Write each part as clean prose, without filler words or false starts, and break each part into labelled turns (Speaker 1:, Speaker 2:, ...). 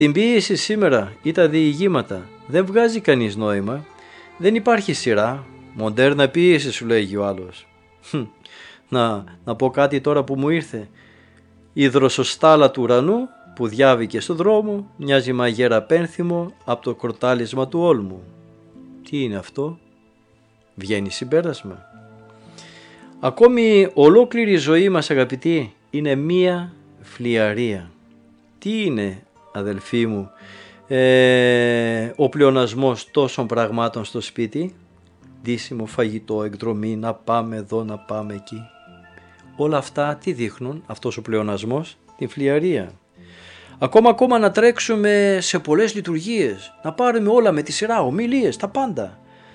Speaker 1: Την ποίηση σήμερα ή τα διηγήματα δεν βγάζει κανείς νόημα, δεν υπάρχει σειρά, μοντέρνα ποίηση σου λέγει ο άλλος. Να πω κάτι τώρα που μου ήρθε. Η δροσοστάλα του ουρανού που διάβηκε στον δρόμο μοιάζει μαγέρα πένθυμο από το κροτάλισμα του όλμου. Τι είναι αυτό? Βγαίνει συμπέρασμα. Ακόμη ολόκληρη η ζωή μας, αγαπητοί, είναι μία φλιαρία. Τι είναι, αδελφοί μου, ο πλεονασμός τόσων πραγμάτων στο σπίτι? Ντύσιμο, φαγητό, εκδρομή, να πάμε εδώ, να πάμε εκεί. Όλα αυτά τι δείχνουν, αυτός ο πλεονασμός? Την φλιαρία. Ακόμα να τρέξουμε σε πολλές λειτουργίες, να πάρουμε όλα με τη σειρά, ομιλίες, τα πάντα.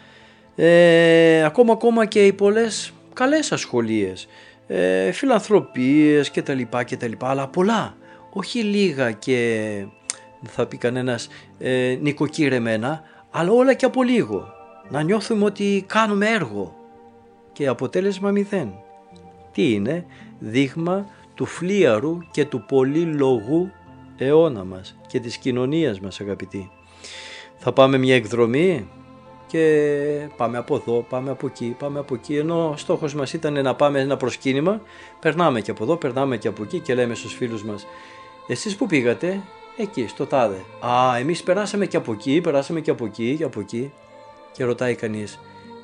Speaker 1: Ακόμα και οι πολλές καλές ασχολίες, φιλανθρωπίες κτλ, αλλά πολλά, όχι λίγα και θα πει κανένας νοικοκύρεμένα, αλλά όλα και από λίγο. Να νιώθουμε ότι κάνουμε έργο και αποτέλεσμα μηδέν. Τι είναι? Δείγμα του φλίαρου και του πολυλογού αιώνα μας και της κοινωνίας μας, αγαπητοί. Θα πάμε μια εκδρομή και πάμε από εδώ, πάμε από εκεί, ενώ ο στόχος μας ήταν να πάμε ένα προσκύνημα, περνάμε και από εδώ, περνάμε και από εκεί και λέμε στους φίλους μας, εσείς που πήγατε? Εκεί, στο τάδε. Εμείς περάσαμε και από εκεί, περάσαμε και από εκεί. Και ρωτάει κανείς,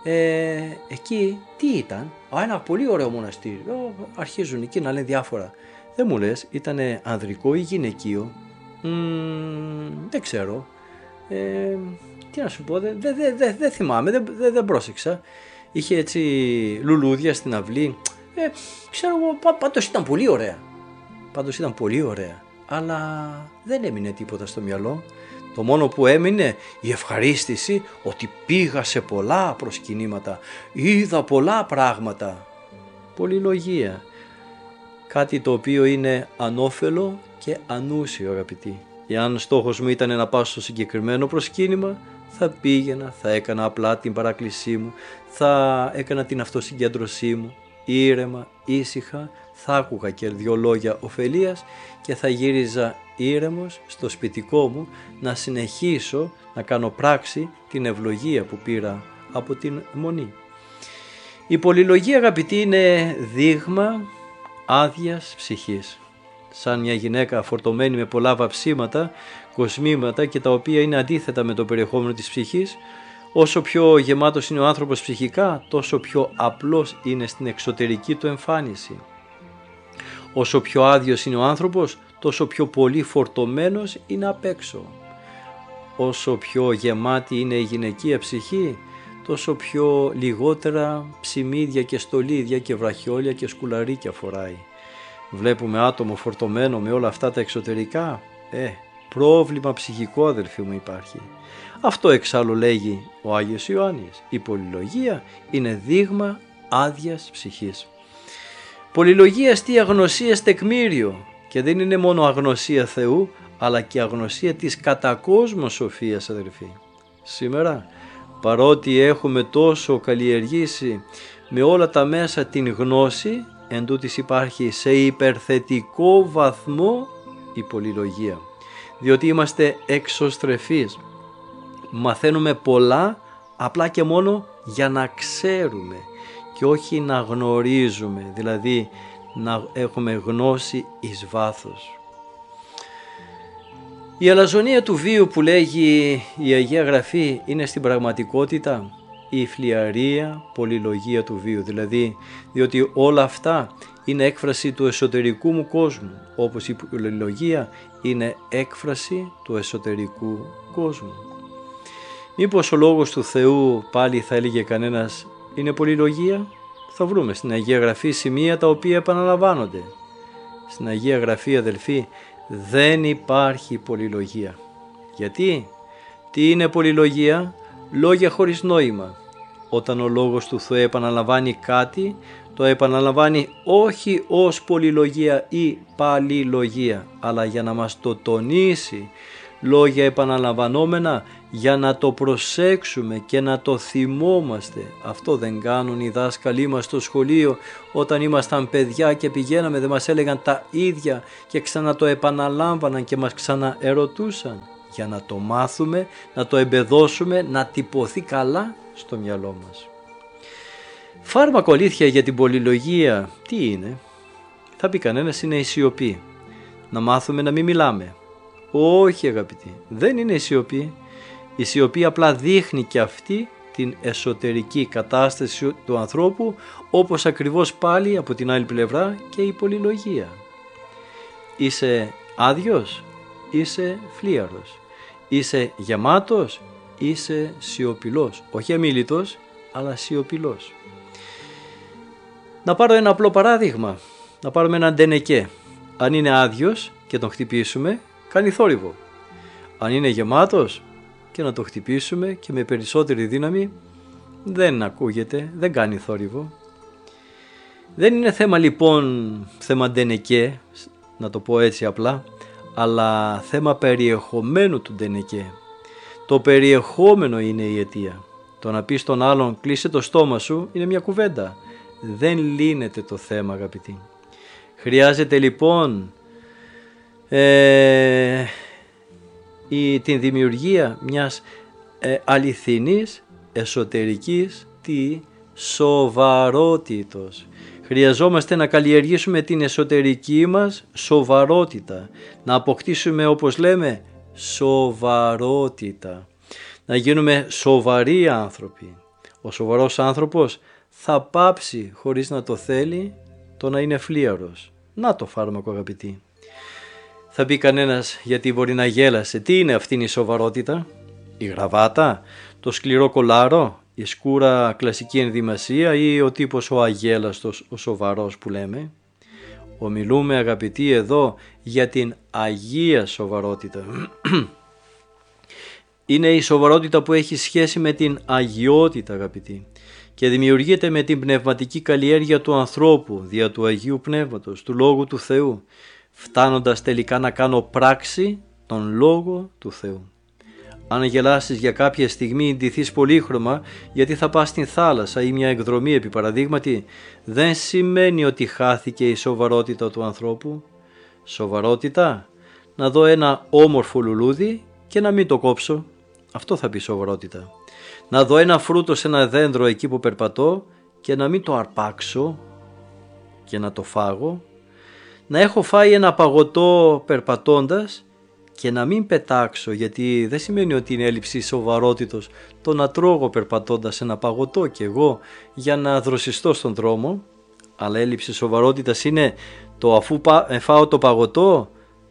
Speaker 1: εκεί τι ήταν? Ένα πολύ ωραίο μοναστήριο. Αρχίζουν εκεί να λένε διάφορα. Δεν μου λες, ήταν ανδρικό ή γυναικείο? Δεν ξέρω. Τι να σου πω, δεν θυμάμαι, δεν πρόσεξα. Είχε έτσι λουλούδια στην αυλή. Ξέρω εγώ, πάντως ήταν πολύ ωραία. Αλλά δεν έμεινε τίποτα στο μυαλό. Το μόνο που έμεινε η ευχαρίστηση ότι πήγα σε πολλά προσκυνήματα, είδα πολλά πράγματα. Πολυλογία. Κάτι το οποίο είναι ανώφελο και ανούσιο, αγαπητοί. Εάν στόχος μου ήταν να πάω στο συγκεκριμένο προσκύνημα, θα πήγαινα, θα έκανα απλά την παράκλησή μου, θα έκανα την αυτοσυγκέντρωσή μου, ήρεμα, ήσυχα, θα άκουγα και 2 λόγια ωφελίας και θα γύριζα ήρεμος στο σπιτικό μου να συνεχίσω να κάνω πράξη την ευλογία που πήρα από την Μονή. Η πολυλογία, αγαπητοί, είναι δείγμα άδειας ψυχής. Σαν μια γυναίκα φορτωμένη με πολλά βαψίματα, κοσμήματα και τα οποία είναι αντίθετα με το περιεχόμενο της ψυχής, όσο πιο γεμάτος είναι ο άνθρωπος ψυχικά, τόσο πιο απλός είναι στην εξωτερική του εμφάνιση. Όσο πιο άδειος είναι ο άνθρωπος, τόσο πιο πολύ φορτωμένος είναι απ' έξω. Όσο πιο γεμάτη είναι η γυναικεία ψυχή, τόσο πιο λιγότερα ψημίδια και στολίδια και βραχιόλια και σκουλαρίκια φοράει. Βλέπουμε άτομο φορτωμένο με όλα αυτά τα εξωτερικά. Πρόβλημα ψυχικό, αδελφοί μου, υπάρχει. Αυτό εξάλλου λέγει ο Άγιος Ιωάννης. Η πολυλογία είναι δείγμα άδειας ψυχής. Πολυλογία εστί αγνωσίας τεκμήριο, και δεν είναι μόνο αγνωσία Θεού, αλλά και αγνωσία της κατακόσμου σοφίας, αδελφοί. Σήμερα, παρότι έχουμε τόσο καλλιεργήσει με όλα τα μέσα την γνώση, εν τούτοις υπάρχει σε υπερθετικό βαθμό η πολυλογία, διότι είμαστε εξωστρεφείς. Μαθαίνουμε πολλά απλά και μόνο για να ξέρουμε και όχι να γνωρίζουμε, δηλαδή να έχουμε γνώση εις βάθος. Η αλαζονία του βίου που λέγει η Αγία Γραφή είναι στην πραγματικότητα η φλιαρία πολυλογία του βίου, δηλαδή διότι όλα αυτά είναι έκφραση του εσωτερικού μου κόσμου, όπως η πολυλογία είναι έκφραση του εσωτερικού κόσμου. Μήπως ο λόγος του Θεού, πάλι θα έλεγε κανένας, είναι πολυλογία? Θα βρούμε στην Αγία Γραφή σημεία τα οποία επαναλαμβάνονται. Στην Αγία Γραφή, αδελφοί, δεν υπάρχει πολυλογία. Γιατί? Τι είναι πολυλογία? Λόγια χωρίς νόημα. Όταν ο λόγος του Θεού επαναλαμβάνει κάτι, το επαναλαμβάνει όχι ως πολυλογία ή παλιλογία, αλλά για να μας το τονίσει, λόγια επαναλαμβανόμενα για να το προσέξουμε και να το θυμόμαστε. Αυτό δεν κάνουν οι δάσκαλοι μας στο σχολείο όταν ήμασταν παιδιά και πηγαίναμε, δεν μας έλεγαν τα ίδια και ξανά το επαναλάμβαναν και μας ξαναερωτούσαν για να το μάθουμε, να το εμπεδώσουμε, να τυπωθεί καλά στο μυαλό μας. Φάρμακο αλήθεια για την πολυλογία τι είναι? Θα πει κανένας, είναι η σιωπή. Να μάθουμε να μην μιλάμε. Όχι αγαπητοί, δεν είναι η σιωπή. Η σιωπή απλά δείχνει και αυτή την εσωτερική κατάσταση του ανθρώπου, όπως ακριβώς πάλι από την άλλη πλευρά και η πολυλογία. Είσαι άδειος, είσαι φλίαρος. Είσαι γεμάτος, είσαι σιωπηλός. Όχι αμίλητος, αλλά σιωπηλός. Να πάρω ένα απλό παράδειγμα. Να πάρουμε έναν ντενεκέ. Αν είναι άδειος και τον χτυπήσουμε, κάνει θόρυβο. Αν είναι γεμάτος και να το χτυπήσουμε και με περισσότερη δύναμη, δεν ακούγεται, δεν κάνει θόρυβο. Δεν είναι θέμα λοιπόν θέμα ντενεκέ, να το πω έτσι απλά, αλλά θέμα περιεχομένου του ντενεκέ. Το περιεχόμενο είναι η αιτία. Το να πει στον άλλον κλείσε το στόμα σου είναι μια κουβέντα. Δεν λύνεται το θέμα αγαπητοί. Χρειάζεται λοιπόν την δημιουργία μιας αληθινής εσωτερικής σοβαρότητος. Χρειαζόμαστε να καλλιεργήσουμε την εσωτερική μας σοβαρότητα, να αποκτήσουμε όπως λέμε σοβαρότητα, να γίνουμε σοβαροί άνθρωποι. Ο σοβαρός άνθρωπος θα πάψει χωρίς να το θέλει το να είναι φλίαρος. Να το φάρμακο αγαπητοί. Θα πει κανένας γιατί μπορεί να γέλασε. Τι είναι αυτή η σοβαρότητα? Η γραβάτα, το σκληρό κολάρο, η σκούρα κλασική ενδυμασία ή ο τύπος ο αγέλαστος, ο σοβαρός που λέμε? Ομιλούμε αγαπητοί εδώ για την αγία σοβαρότητα. Είναι η σοβαρότητα που έχει σχέση με την αγιότητα αγαπητοί και δημιουργείται με την πνευματική καλλιέργεια του ανθρώπου δια του Αγίου Πνεύματος, του Λόγου του Θεού, φτάνοντας τελικά να κάνω πράξη τον Λόγο του Θεού. Αν γελάσεις για κάποια στιγμή ή ντυθείς πολύχρωμα γιατί θα πας στην θάλασσα ή μια εκδρομή επί παραδείγματι, δεν σημαίνει ότι χάθηκε η σοβαρότητα του ανθρώπου. Σοβαρότητα, να δω ένα όμορφο λουλούδι και να μην το κόψω. Αυτό θα πει σοβαρότητα. Να δω ένα φρούτο σε ένα δέντρο εκεί που περπατώ και να μην το αρπάξω και να το φάγω. Να έχω φάει ένα παγωτό περπατώντας και να μην πετάξω, γιατί δεν σημαίνει ότι είναι έλλειψη σοβαρότητος το να τρώγω περπατώντας ένα παγωτό και εγώ για να δροσιστώ στον δρόμο, αλλά έλλειψη σοβαρότητας είναι το αφού φάω το παγωτό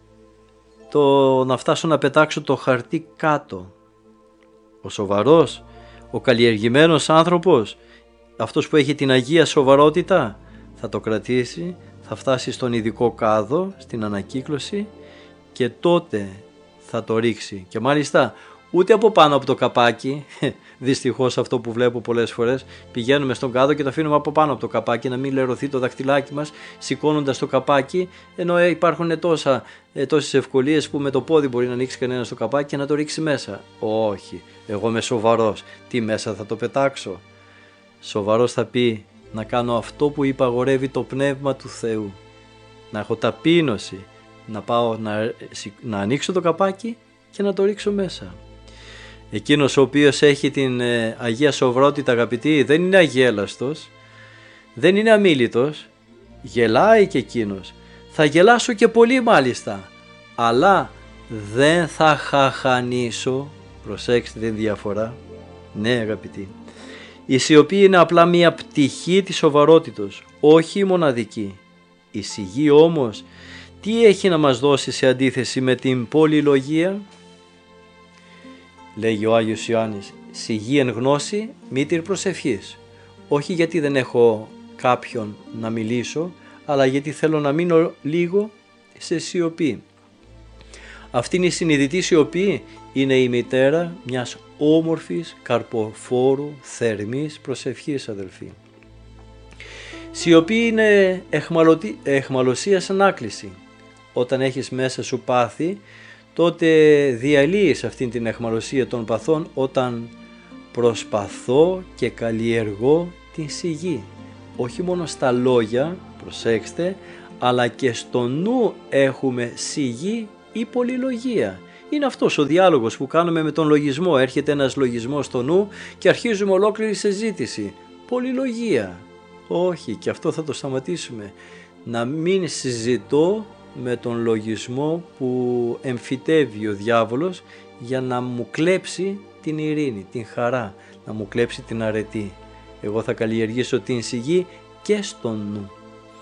Speaker 1: το να φτάσω να πετάξω το χαρτί κάτω. Ο σοβαρός, ο καλλιεργημένος άνθρωπος, αυτός που έχει την αγία σοβαρότητα, θα το κρατήσει, θα φτάσει στον ειδικό κάδο, στην ανακύκλωση και τότε θα το ρίξει. Και μάλιστα ούτε από πάνω από το καπάκι, δυστυχώς αυτό που βλέπω πολλές φορές, πηγαίνουμε στον κάδο και το αφήνουμε από πάνω από το καπάκι να μην λερωθεί το δαχτυλάκι μας σηκώνοντας το καπάκι, ενώ υπάρχουν τόσες ευκολίες που με το πόδι μπορεί να ανοίξει κανένα το καπάκι και να το ρίξει μέσα. Όχι, εγώ είμαι σοβαρός, τι μέσα θα το πετάξω? Σοβαρός θα πει να κάνω αυτό που υπαγορεύει το Πνεύμα του Θεού, να έχω ταπείνωση, να πάω να ανοίξω το καπάκι και να το ρίξω μέσα. Εκείνος ο οποίος έχει την αγία σοβαρότητα αγαπητοί δεν είναι αγέλαστος, δεν είναι αμίλητος, γελάει και εκείνος, θα γελάσω και πολύ μάλιστα, αλλά δεν θα χαχανίσω. Προσέξτε την διαφορά. Ναι αγαπητοί, η σιωπή είναι απλά μια πτυχή της σοβαρότητος, όχι η μοναδική. Η σιγή όμως τι έχει να μας δώσει σε αντίθεση με την πολυλογία? Λέγει ο Άγιος Ιωάννης, σιγή εν γνώση μήτηρ προσευχής. Όχι γιατί δεν έχω κάποιον να μιλήσω, αλλά γιατί θέλω να μείνω λίγο σε σιωπή. Αυτή η συνειδητή σιωπή είναι η μητέρα μιας όμορφης, καρποφόρου, θερμής προσευχής αδελφοί. Σιωπή είναι εχμαλωσίας ανάκληση. Όταν έχεις μέσα σου πάθη, τότε διαλύεις αυτήν την αιχμαλωσία των παθών όταν προσπαθώ και καλλιεργώ την σιγή. Όχι μόνο στα λόγια, προσέξτε, αλλά και στο νου έχουμε σιγή ή πολυλογία. Είναι αυτός ο διάλογος που κάνουμε με τον λογισμό. Έρχεται ένας λογισμός στο νου και αρχίζουμε ολόκληρη συζήτηση. Πολυλογία. Όχι, και αυτό θα το σταματήσουμε. Να μην συζητώ με τον λογισμό που εμφυτεύει ο διάβολος για να μου κλέψει την ειρήνη, την χαρά, να μου κλέψει την αρετή. Εγώ θα καλλιεργήσω την σιγή και στον νου.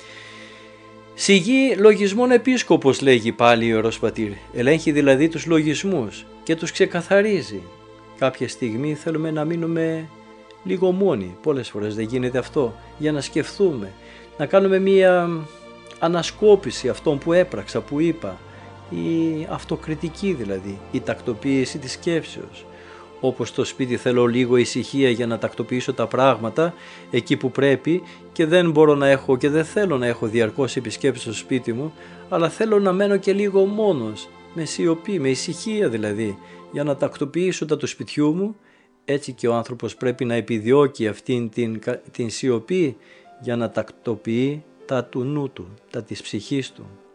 Speaker 1: Σιγή λογισμών επίσκοπος, λέγει πάλι ο Ιερός Πατήρ. Ελέγχει δηλαδή τους λογισμούς και τους ξεκαθαρίζει. Κάποια στιγμή θέλουμε να μείνουμε λίγο μόνοι. Πολλές φορές δεν γίνεται αυτό. Για να σκεφτούμε, να κάνουμε μία ανασκόπηση αυτών που έπραξα, που είπα. Η αυτοκριτική δηλαδή, η τακτοποίηση της σκέψεως. Όπως στο σπίτι θέλω λίγο ησυχία για να τακτοποιήσω τα πράγματα εκεί που πρέπει και δεν μπορώ να έχω και δεν θέλω να έχω διαρκώς επισκέψεις στο σπίτι μου, αλλά θέλω να μένω και λίγο μόνος, με σιωπή, με ησυχία δηλαδή, για να τακτοποιήσω τα του σπιτιού μου. Έτσι και ο άνθρωπος πρέπει να επιδιώκει αυτήν την σιωπή για να τακτοποιεί τα του νου του, τα της ψυχής του.